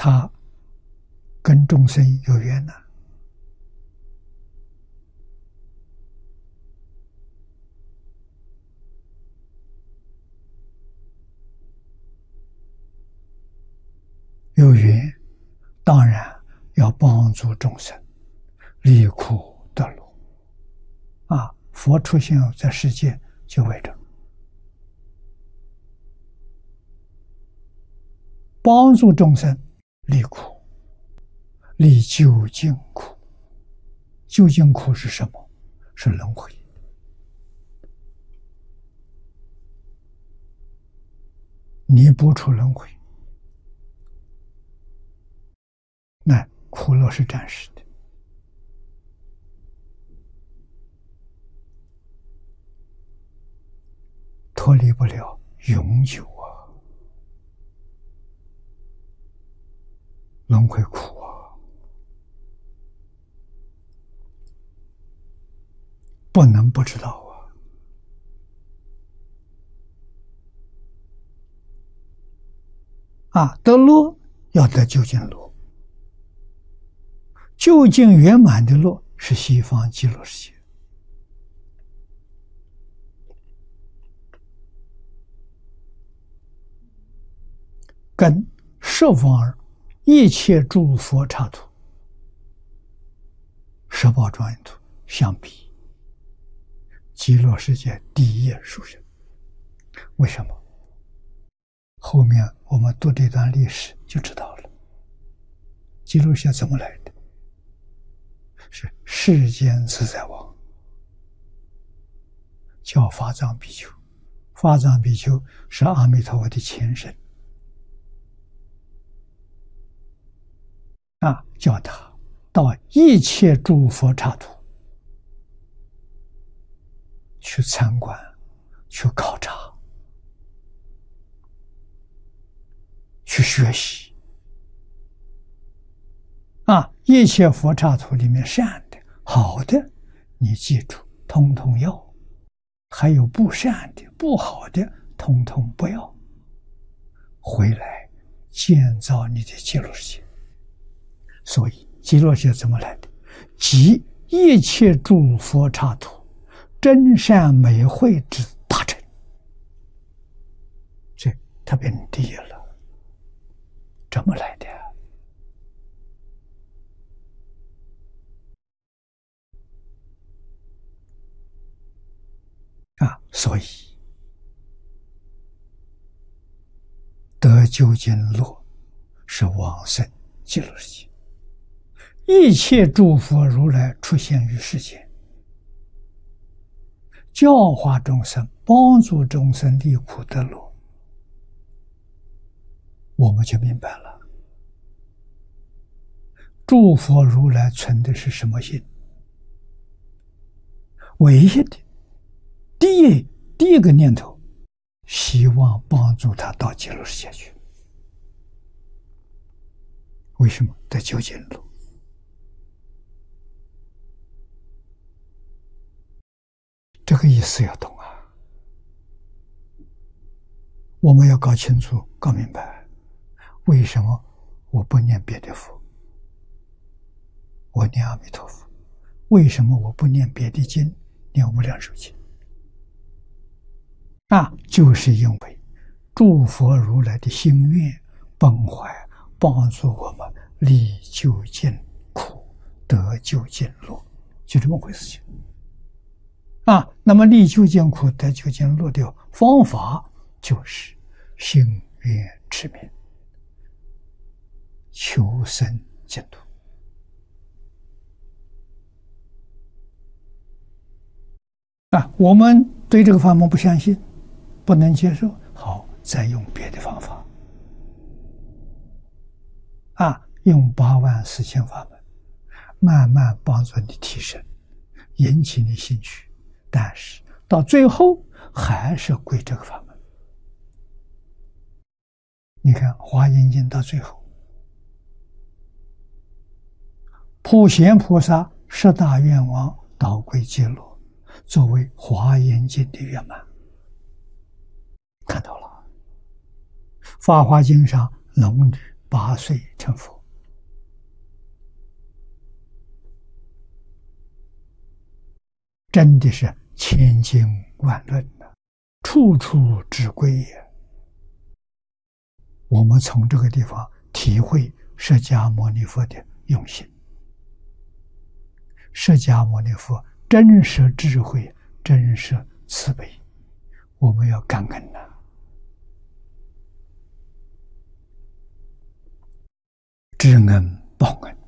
他跟众生有缘呢。有缘，当然要帮助众生离苦得乐。佛出现在世界就为这，帮助众生离苦，离究竟苦。究竟苦是什么？是轮回。你不出轮回，那苦乐是暂时的，脱离不了永久啊！轮回苦啊，不能不知道得乐要得究竟乐，究竟圆满的乐是西方极乐世界。跟十方一切诸佛刹土、十宝庄严土相比，极乐世界第一殊胜。为什么？后面我们读这段历史就知道了。极乐世界怎么来的？是世间自在王叫法藏比丘，法藏比丘是阿弥陀佛的前身。叫他到一切诸佛刹土去参观、去考察、去学习。一切佛刹土里面善的、好的，你记住，通通要；还有不善的、不好的，通通不要。回来建造你的极乐世界。所以极乐世界怎么来的？即一切诸佛刹土真善美慧之大成，这它变第一了。怎么来的？所以得究竟乐是往生极乐世界。一切诸佛如来出现于世间，教化众生，帮助众生离苦得乐，我们就明白了。诸佛如来存的是什么心？唯一的第一个念头，希望帮助他到极乐世界去。为什么？得究竟乐。这个意思要懂啊！我们要搞清楚、搞明白，为什么我不念别的佛，我念阿弥陀佛？为什么我不念别的经，念无量寿经？就是因为诸佛如来的心愿本怀，帮助我们离究竟苦，得究竟乐，就这么回事情。那么离究竟苦得究竟乐的方法就是心愿持名，求生净土。我们对这个法门不相信，不能接受，好，再用别的方法。用84000法门，慢慢帮助你提升，引起你兴趣。但是到最后还是归这个法门。你看《华严经》到最后，普贤菩萨10大愿望导归极乐，作为《华严经》的圆满。看到了，《法华经》上龙女 8岁成佛，真的是千经万论的，处处之归也。我们从这个地方体会释迦牟尼佛的用心。释迦牟尼佛真实智慧，真实慈悲，我们要感恩呐。知恩报恩，